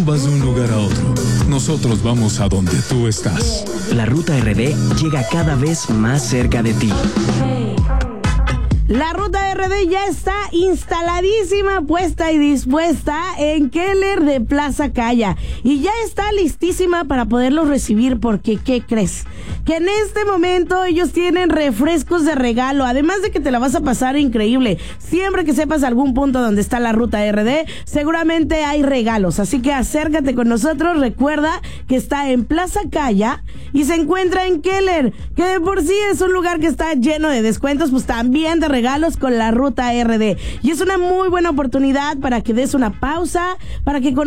Vas de un lugar a otro. Nosotros vamos a donde tú estás. La Ruta RD llega cada vez más cerca de ti. La Ruta RD ya está instaladísima, puesta y dispuesta en Keller de Plaza Caya. Y ya está listísima para poderlos recibir porque, ¿qué crees? Que en este momento ellos tienen refrescos de regalo. Además de que te la vas a pasar increíble. Siempre que sepas algún punto donde está la Ruta RD, seguramente hay regalos. Así que acércate con nosotros. Recuerda que está en Plaza Caya y se encuentra en Keller, que de por sí es un lugar que está lleno de descuentos, pues también de regalos con la Ruta RD. Y es una muy buena oportunidad para que des una pausa, para que